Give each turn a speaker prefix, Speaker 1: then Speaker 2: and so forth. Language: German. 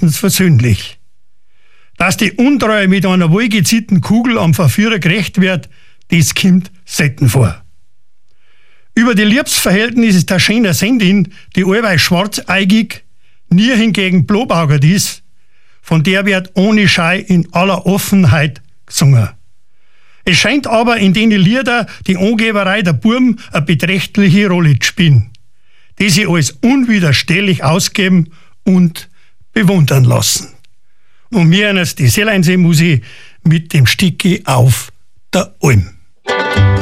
Speaker 1: meistens versöhnlich. Dass die Untreue mit einer wohlgezielten Kugel am Verführer gerecht wird, das kommt selten vor. Über die Liebesverhältnisse ist der schöne Sendin, die allweil schwarzeigig, nie hingegen blobaugert ist, von der wird ohne Scheu in aller Offenheit gesungen. Es scheint aber in den Lieder die Angeberei der Burm eine beträchtliche Rolle zu spielen, die sie als unwiderstehlich ausgeben und bewundern lassen. Und mir eines die Selleinsee-Musik mit dem Sticki auf der Alm.